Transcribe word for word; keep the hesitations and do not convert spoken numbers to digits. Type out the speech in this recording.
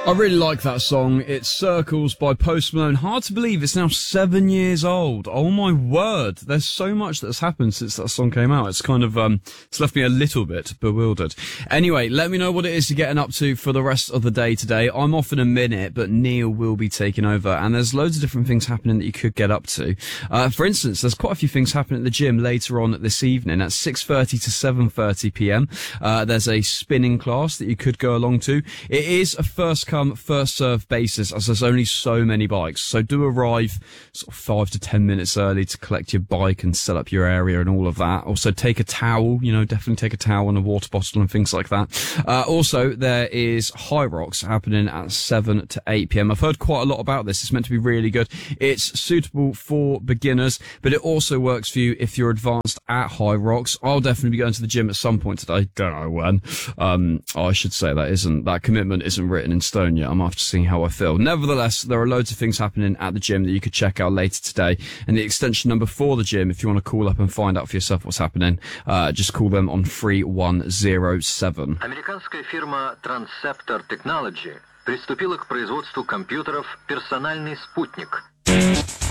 I really like that song. It's Circles by Post Malone. Hard to believe it's now seven years old. Oh my word. There's so much that's happened since that song came out. It's kind of, um, it's left me a little bit bewildered. Anyway, let me know what it is you're getting up to for the rest of the day today. I'm off in a minute, but Neil will be taking over, and there's loads of different things happening that you could get up to. Uh, for instance, there's quite a few things happening at the gym later on this evening at six thirty to seven thirty p.m. Uh, there's a spinning class that you could go along to. It is a first come, first serve basis, as there's only so many bikes. So do arrive sort of five to ten minutes early to collect your bike and set up your area and all of that. Also take a towel, you know, definitely take a towel and a water bottle and things like that. Uh, also there is High Rocks happening at seven to eight p.m. I've heard quite a lot about this. It's meant to be really good. It's suitable for beginners, but it also works for you if you're advanced at High Rocks. I'll definitely be going to the gym at some point today. Don't know when. Um, I should say that isn't, that commitment isn't written in stone yet. I'm after seeing how I feel. Nevertheless, there are loads of things happening at the gym that you could check out later today. And the extension number for the gym, if you want to call up and find out for yourself what's happening, uh, just call them on three one zero seven. Американская фирма Transceptor Technology приступила к производству компьютеров «Персональный спутник».